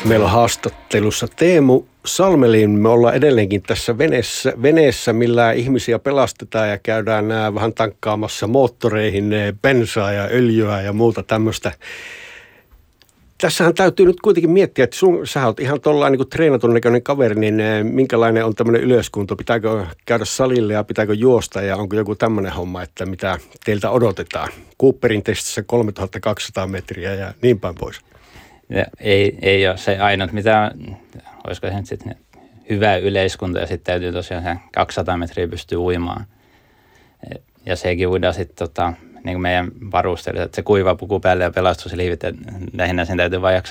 Meillä on haastattelussa Teemu Salmelin. Me ollaan edelleenkin tässä veneessä, millä ihmisiä pelastetaan ja käydään vähän tankkaamassa moottoreihin bensaa ja öljyä ja muuta tämmöistä. Tässähän täytyy nyt kuitenkin miettiä, että sä oot ihan tuollainen niin treenatun näköinen kaveri, niin minkälainen on tämmöinen ylöskunto? Pitääkö käydä salille ja pitääkö juosta ja onko joku tämmöinen homma, että mitä teiltä odotetaan? Cooperin testissä 3200 metriä ja niin päin pois. Ja ei ole se ainut, mitä olisiko se nyt sitten hyvä yleiskunto ja sitten täytyy tosiaan se 200 metriä pystyä uimaan. Ja sekin uidaan sitten niin kuin meidän varusteella, että se kuiva puku päälle ja pelastusliivit, lähinnä sen täytyy vaan